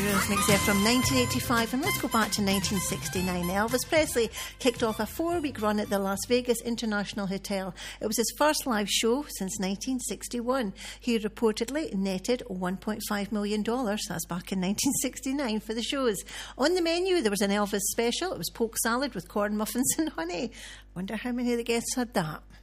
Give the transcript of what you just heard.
Eurythmics from 1985, and let's go back to 1969. Elvis Presley kicked off a 4-week run at the Las Vegas International Hotel. It was his first live show since 1961. He reportedly netted $1.5 million, that's back in 1969, for the shows. On the menu, there was an Elvis special. It was pork salad with corn muffins and honey. Wonder how many of the guests had that.